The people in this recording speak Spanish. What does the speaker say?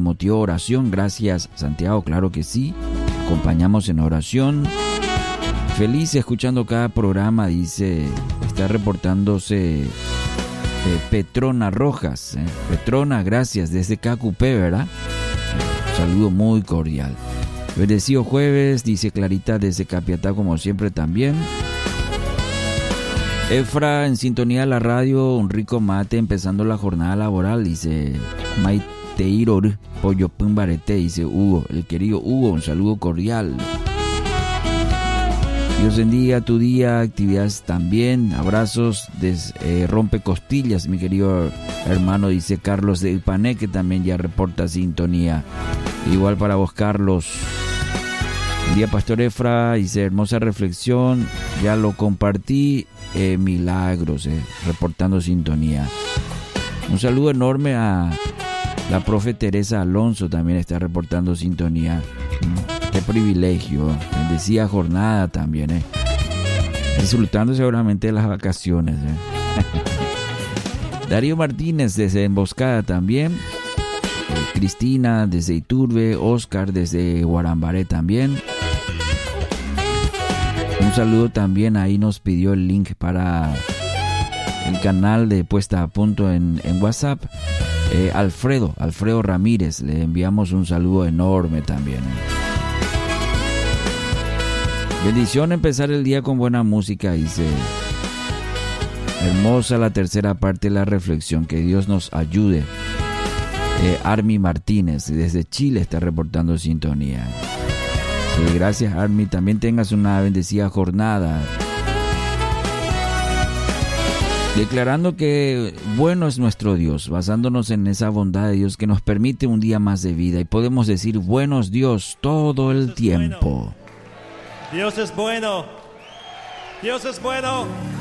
con motivo de oración. Gracias, Santiago, claro que sí. Acompañamos en oración. Feliz escuchando cada programa, dice, está reportándose Petrona Rojas. Petrona, gracias, desde KQP, ¿verdad? Un saludo muy cordial. Bendecido jueves, dice Clarita desde Capiatá, como siempre también. Efra, en sintonía de la radio, un rico mate empezando la jornada laboral, dice Maiteiror, Pollo Pumbarete, dice Hugo, el querido Hugo, un saludo cordial. Dios bendiga tu día, actividades también, abrazos, rompe costillas, mi querido hermano, dice Carlos de Ipané, que también ya reporta sintonía. Igual para vos, Carlos. El día Pastor Efra, dice hermosa reflexión, ya lo compartí, milagros, reportando sintonía. Un saludo enorme a la profe Teresa Alonso, también está reportando sintonía. Qué privilegio, bendecida jornada también, disfrutando seguramente de las vacaciones. Darío Martínez desde Emboscada también. Cristina desde Iturbe, Oscar desde Guarambaré también. Un saludo también, ahí nos pidió el link para el canal de Puesta a Punto en WhatsApp. Alfredo Ramírez, le enviamos un saludo enorme también. Bendición empezar el día con buena música, dice. Hermosa la tercera parte de la reflexión, que Dios nos ayude. Armi Martínez desde Chile está reportando sintonía. Sí, gracias, Armi, también tengas una bendecida jornada. Declarando que bueno es nuestro Dios, basándonos en esa bondad de Dios que nos permite un día más de vida, y podemos decir buenos Dios todo el tiempo. Dios es bueno. Dios es bueno.